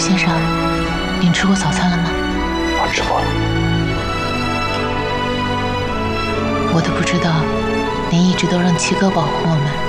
先生，您吃过早餐了吗？ 吃过了。 我都不知道，您一直都让七哥保护我们。